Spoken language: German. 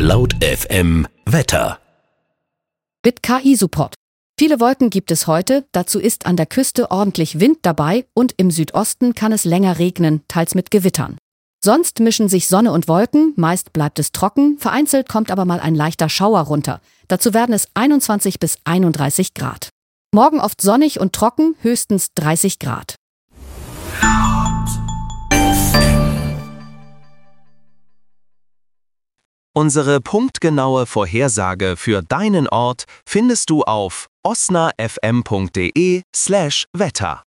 Laut FM Wetter. Mit KI-Support. Viele Wolken gibt es heute, dazu ist an der Küste ordentlich Wind dabei und im Südosten kann es länger regnen, teils mit Gewittern. Sonst mischen sich Sonne und Wolken, meist bleibt es trocken, vereinzelt kommt aber mal ein leichter Schauer runter. Dazu werden es 21 bis 31 Grad. Morgen oft sonnig und trocken, höchstens 30 Grad. Unsere punktgenaue Vorhersage für deinen Ort findest du auf osnafm.de/Wetter.